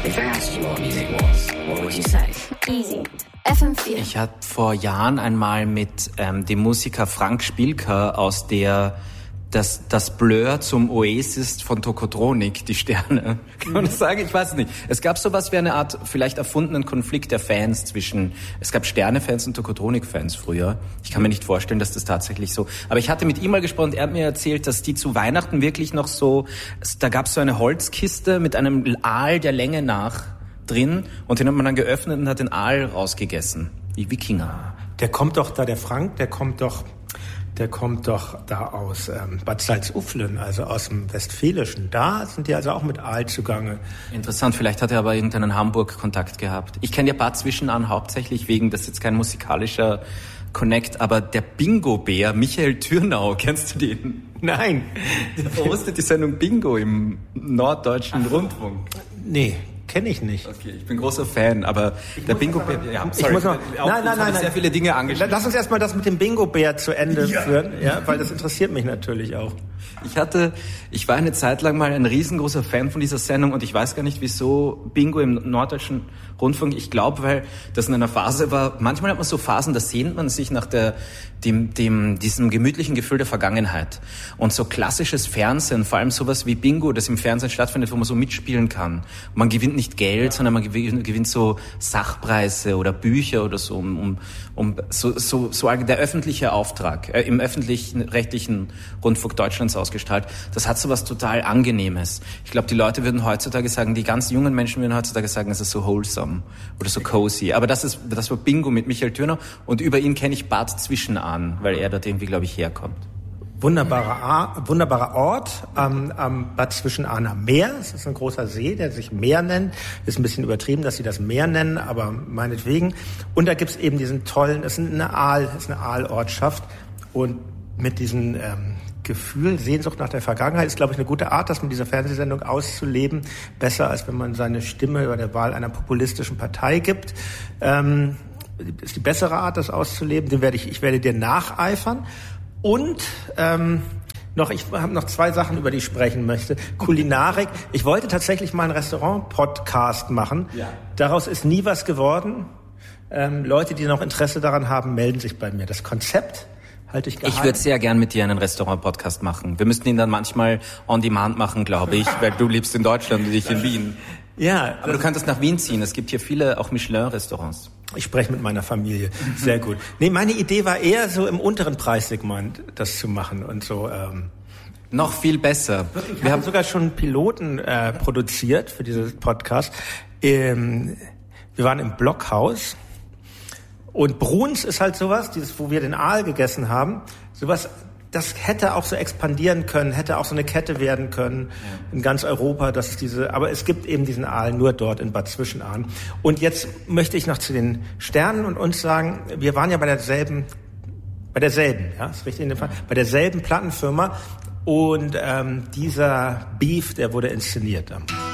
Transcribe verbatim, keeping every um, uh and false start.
If I asked you what music was, what would you say? Easy. F M vier. Ich habe vor Jahren einmal mit ähm, dem Musiker Frank Spilker aus der das, das Blur zum Oasis von Tokotronik, die Sterne. Kann man das sagen? Ich weiß nicht. Es gab sowas wie eine Art vielleicht erfundenen Konflikt der Fans zwischen, es gab Sterne-Fans und Tokotronik-Fans früher. Ich kann mir nicht vorstellen, dass das tatsächlich so, aber ich hatte mit ihm mal gesprochen und er hat mir erzählt, dass die zu Weihnachten wirklich noch so, da gab es so eine Holzkiste mit einem Aal der Länge nach drin und den hat man dann geöffnet und hat den Aal rausgegessen. Wie Wikinger. Der kommt doch da, der Frank, der kommt doch Der kommt doch da aus ähm, Bad Salzuflen, also aus dem Westfälischen. Da sind die also auch mit Aal zugange. Interessant, vielleicht hat er aber irgendeinen Hamburg-Kontakt gehabt. Ich kenne ja Bad Zwischenahn hauptsächlich wegen, das ist jetzt kein musikalischer Connect, aber der Bingo-Bär, Michael Thürnau, kennst du den? Nein. Der hostet die Sendung Bingo im Norddeutschen Ach. Rundfunk. Nee. Kenne ich nicht. Okay, ich bin großer Fan, aber ich der Bingo-Bär... Ja, sorry, ich muss noch, nein, nein, nein, sehr viele Dinge angesprochen. Lass uns erstmal das mit dem Bingo-Bär zu Ende ja. führen, ja, weil das interessiert mich natürlich auch. Ich hatte, ich war eine Zeit lang mal ein riesengroßer Fan von dieser Sendung und ich weiß gar nicht, wieso Bingo im Norddeutschen Rundfunk. Ich glaube, weil das in einer Phase war, manchmal hat man so Phasen, da sehnt man sich nach der, dem, dem, diesem gemütlichen Gefühl der Vergangenheit. Und so klassisches Fernsehen, vor allem sowas wie Bingo, das im Fernsehen stattfindet, wo man so mitspielen kann. Und man gewinnt nicht Geld, ja. sondern man gewinnt, gewinnt so Sachpreise oder Bücher oder so, um, um, um so, so, so der öffentliche Auftrag, äh, im öffentlichen, rechtlichen Rundfunk Deutschlands ausgestrahlt. Das hat so was total Angenehmes. Ich glaube, die Leute würden heutzutage sagen, die ganz jungen Menschen würden heutzutage sagen, es ist so wholesome oder so cozy. Aber das ist, das war Bingo mit Michael Thürnau und über ihn kenne ich Bad Zwischenahn, weil er dort irgendwie, glaube ich, herkommt. Wunderbarer, A- wunderbarer Ort am, am Bad Zwischenahn am Meer. Es ist ein großer See, der sich Meer nennt. Ist ein bisschen übertrieben, dass sie das Meer nennen, aber meinetwegen. Und da gibt's eben diesen tollen, es ist eine Aal, es ist eine Aalortschaft und mit diesen ähm, Gefühl, Sehnsucht nach der Vergangenheit ist, glaube ich, eine gute Art, das mit dieser Fernsehsendung auszuleben. Besser, als wenn man seine Stimme bei der Wahl einer populistischen Partei gibt. Ähm, ist die bessere Art, das auszuleben. Den werde ich, ich werde dir nacheifern. Und ähm, noch, ich habe noch zwei Sachen, über die ich sprechen möchte. Kulinarik. Ich wollte tatsächlich mal einen Restaurant-Podcast machen. Ja. Daraus ist nie was geworden. Ähm, Leute, die noch Interesse daran haben, melden sich bei mir. Das Konzept halte ich geheim. Ich würde sehr gern mit dir einen Restaurant-Podcast machen. Wir müssten ihn dann manchmal on demand machen, glaube ich, weil du lebst in Deutschland und ich in Wien. Ja. Aber du könntest nach Wien ziehen. Es gibt hier viele auch Michelin-Restaurants. Ich spreche mit meiner Familie. Sehr gut. Nee, meine Idee war eher so im unteren Preissegment das zu machen und so. Ähm Noch viel besser. Wir, Wir haben sogar schon einen Piloten äh, produziert für dieses Podcast. Ähm, wir waren im Blockhaus und Bruns ist halt sowas, dieses, wo wir den Aal gegessen haben, sowas. Das hätte auch so expandieren können, hätte auch so eine Kette werden können in ganz Europa. Das ist diese, aber es gibt eben diesen Aal nur dort in Bad Zwischenahn. Und jetzt möchte ich noch zu den Sternen und uns sagen, wir waren ja bei derselben, bei derselben, ja, ist richtig in dem Fall, bei derselben Plattenfirma und ähm, dieser Beef, der wurde inszeniert.